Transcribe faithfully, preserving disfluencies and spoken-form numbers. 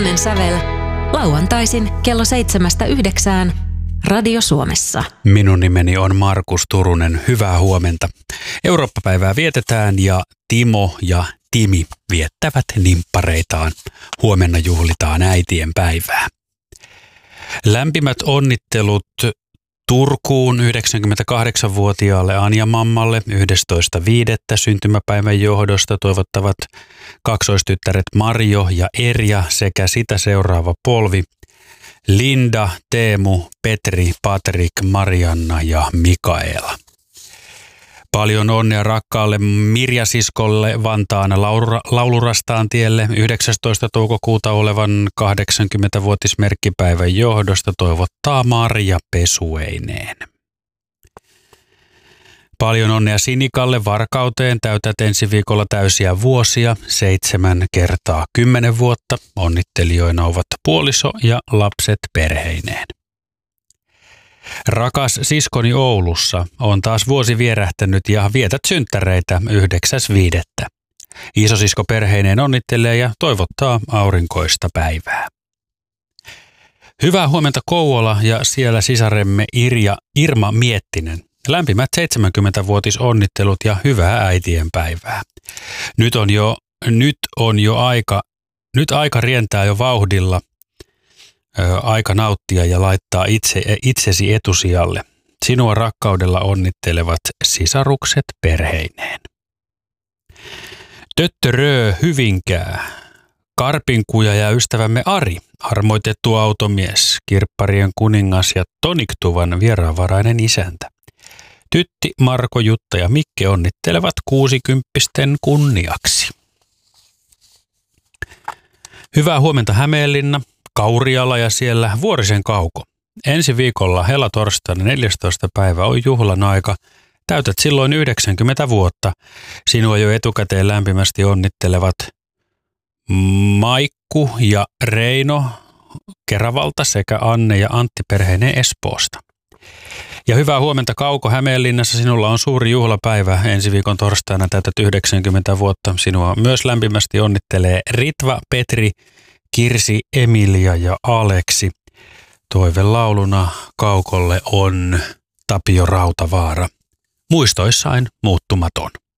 Onnensävel. Lauantaisin kello seitsemästä yhdeksään Radio Suomessa. Minun nimeni on Markus Turunen. Hyvää huomenta. Eurooppa-päivää vietetään ja Timo ja Timi viettävät nimppareitaan. Huomenna juhlitaan äitien päivää. Lämpimät onnittelut Turkuun yhdeksänkymmentäkahdeksanvuotiaalle Anja-mammalle yhdestoista viidettä syntymäpäivän johdosta toivottavat kaksoistyttäret Marjo ja Erja sekä sitä seuraava polvi Linda, Teemu, Petri, Patrik, Marianna ja Mikaela. Paljon onnea rakkaalle Mirja-siskolle Vantaan Laura, Laulurastaan tielle yhdeksästoista toukokuuta olevan kahdeksankymmentävuotismerkkipäivän johdosta toivottaa Marja Pesueineen. Paljon onnea Sinikalle Varkauteen, täytät ensi viikolla täysiä vuosia, seitsemän kertaa kymmenen vuotta. Onnittelijoina ovat puoliso ja lapset perheineen. Rakas siskoni Oulussa on taas vuosi vierähtänyt ja vietät synttäreitä yhdeksäs viidettä. Isosisko perheineen onnittelee ja toivottaa aurinkoista päivää. Hyvää huomenta Kouvola ja siellä sisaremme Irja, Irma Miettinen. Lämpimät seitsemänkymmentävuotisonnittelut ja hyvää äitien päivää. Nyt on jo, nyt on jo aika, nyt aika rientää jo vauhdilla. Ö, aika nauttia ja laittaa itse, itsesi etusijalle. Sinua rakkaudella onnittelevat sisarukset perheineen. Töttörö Hyvinkää. Karpinkuja ja ystävämme Ari, armoitettu automies, kirpparien kuningas ja toniktuvan vieraanvarainen isäntä. Tytti, Marko, Jutta ja Mikke onnittelevat kuusikymppisten kunniaksi. Hyvää huomenta Hämeenlinna, Kauriala ja siellä Vuorisen Kauko. Ensi viikolla helatorstaina neljästoista päivä on juhlan aika. Täytät silloin yhdeksänkymmentä vuotta. Sinua jo etukäteen lämpimästi onnittelevat Maikku ja Reino Keravalta sekä Anne ja Antti perheineen Espoosta. Ja hyvää huomenta Kauko Hämeenlinnassa. Sinulla on suuri juhlapäivä. Ensi viikon torstaina täytät yhdeksänkymmentä vuotta. Sinua myös lämpimästi onnittelee Ritva, Petri, Kirsi, Emilia ja Aleksi. Toivelauluna Kaukolle on Tapio Rautavaara. Muistoissain muuttumaton.